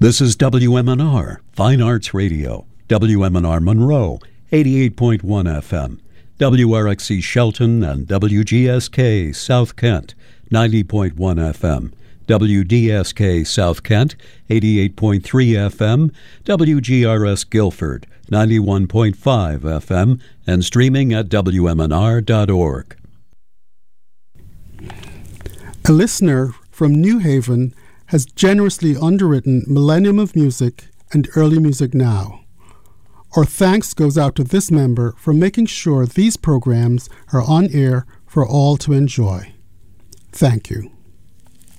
This is WMNR, Fine Arts Radio, WMNR Monroe, 88.1 FM, WRXC Shelton and WGSK South Kent, 90.1 FM, WDSK South Kent, 88.3 FM, WGRS Guilford, 91.5 FM, and streaming at WMNR.org. A listener from New Haven has generously underwritten Millennium of Music and Early Music Now. Our thanks goes out to this member for making sure these programs are on air for all to enjoy. Thank you.